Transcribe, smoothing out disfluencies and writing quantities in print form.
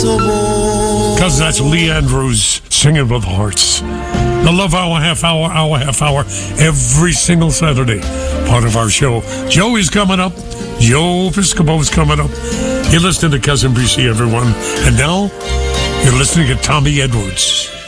Because that's Lee Andrews singing with hearts. The Love Hour, half hour, every single Saturday. Part of our show. Joey's coming up. Joe Piscopo's coming up. You're listening to Cousin BC, everyone. And now, you're listening to Tommy Edwards.